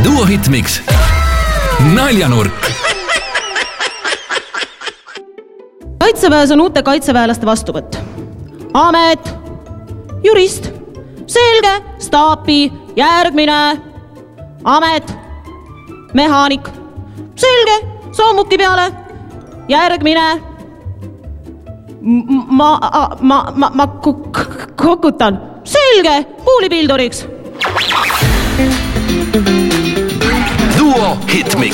Duo Hitmix naljanurk. Kaitseväes on uute kaitseväelaste vastuvõtt. Amet, jurist, selge, staapi, järgmine. Amet, mehaanik, selge, sammuki peale, järgmine. Ma kokutan, selge, puulipilduriks. Duo Hitmix.